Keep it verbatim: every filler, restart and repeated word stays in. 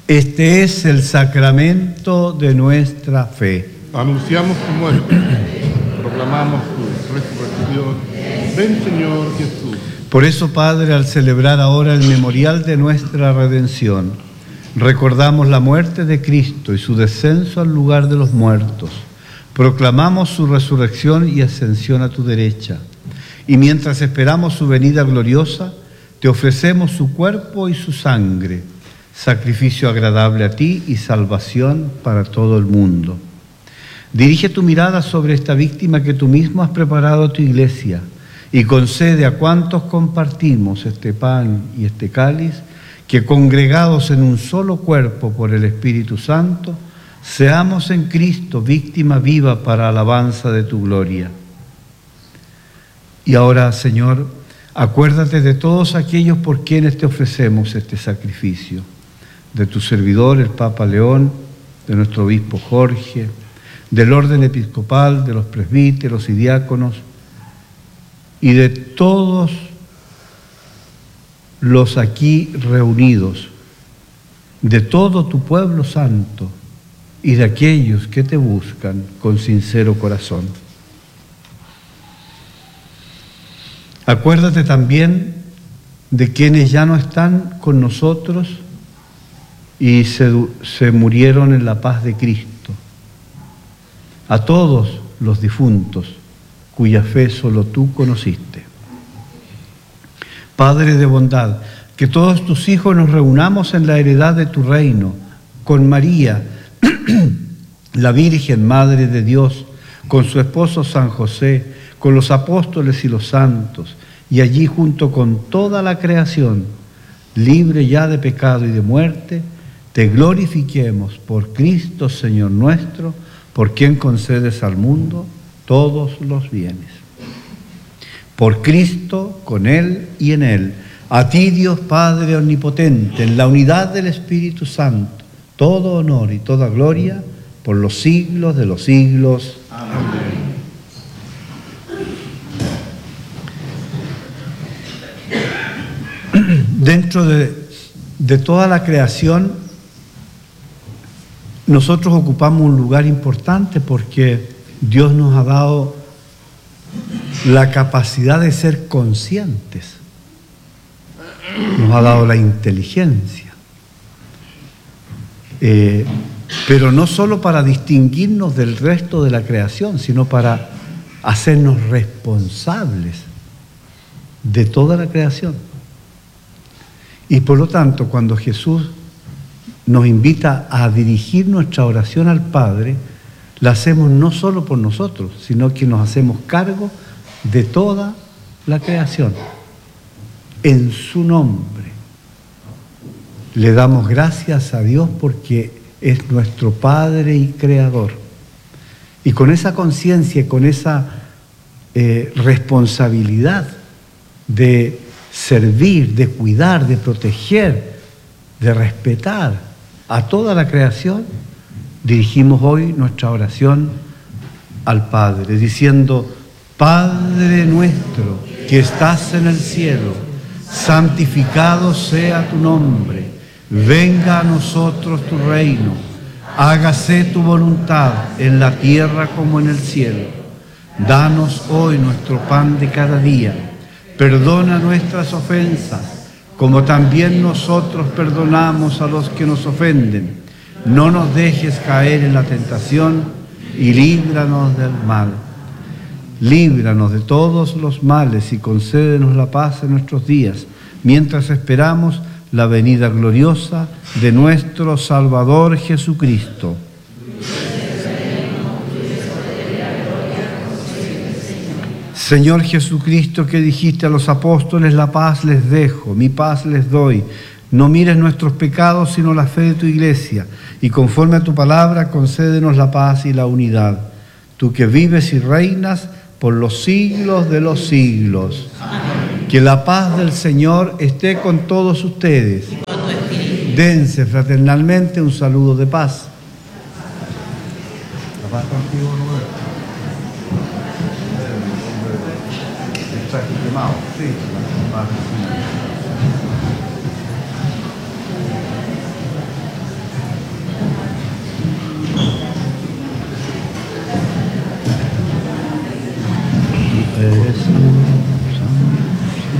Este es el sacramento de nuestra fe. Anunciamos tu muerte, proclamamos tu resurrección. Ven, Señor Jesús. Por eso, Padre, al celebrar ahora el memorial de nuestra redención, recordamos la muerte de Cristo y su descenso al lugar de los muertos. Proclamamos su resurrección y ascensión a tu derecha. Y mientras esperamos su venida gloriosa, te ofrecemos su cuerpo y su sangre, sacrificio agradable a ti y salvación para todo el mundo. Dirige tu mirada sobre esta víctima que tú mismo has preparado a tu iglesia y concede a cuantos compartimos este pan y este cáliz que, congregados en un solo cuerpo por el Espíritu Santo, seamos en Cristo víctima viva para alabanza de tu gloria. Y ahora, Señor, acuérdate de todos aquellos por quienes te ofrecemos este sacrificio, de tu servidor, el Papa León, de nuestro obispo Jorge, del orden episcopal, de los presbíteros y diáconos, y de todos los aquí reunidos, de todo tu pueblo santo y de aquellos que te buscan con sincero corazón. Acuérdate también de quienes ya no están con nosotros y se, se murieron en la paz de Cristo. A todos los difuntos cuya fe solo tú conociste. Padre de bondad, que todos tus hijos nos reunamos en la heredad de tu reino, con María, la Virgen Madre de Dios, con su esposo San José, con los apóstoles y los santos, y allí junto con toda la creación, libre ya de pecado y de muerte, te glorifiquemos por Cristo Señor nuestro, por quien concedes al mundo todos los bienes. Por Cristo, con Él y en Él, a ti Dios Padre Omnipotente, en la unidad del Espíritu Santo, todo honor y toda gloria por los siglos de los siglos. Amén. Dentro de, de toda la creación, nosotros ocupamos un lugar importante porque Dios nos ha dado la capacidad de ser conscientes, nos ha dado la inteligencia, eh, pero no solo para distinguirnos del resto de la creación, sino para hacernos responsables de toda la creación. Y por lo tanto, cuando Jesús nos invita a dirigir nuestra oración al Padre, la hacemos no solo por nosotros, sino que nos hacemos cargo de toda la creación. En su nombre le damos gracias a Dios porque es nuestro Padre y Creador. Y con esa conciencia, con esa eh, responsabilidad de servir, de cuidar, de proteger, de respetar a toda la creación, dirigimos hoy nuestra oración al Padre, diciendo: Padre nuestro que estás en el cielo, santificado sea tu nombre, venga a nosotros tu reino, hágase tu voluntad en la tierra como en el cielo. Danos hoy nuestro pan de cada día, perdona nuestras ofensas, como también nosotros perdonamos a los que nos ofenden. No nos dejes caer en la tentación y líbranos del mal. Líbranos de todos los males y concédenos la paz en nuestros días, mientras esperamos la venida gloriosa de nuestro Salvador Jesucristo. Señor Jesucristo, que dijiste a los apóstoles: la paz les dejo, mi paz les doy. No mires nuestros pecados, sino la fe de tu iglesia, y conforme a tu palabra, concédenos la paz y la unidad. Tú que vives y reinas por los siglos de los siglos. Amén. Que la paz del Señor esté con todos ustedes. Y con tu espíritu. Dense fraternalmente un saludo de paz. La paz contigo, Roberto. Está quemado, sí, la paz. Jesús.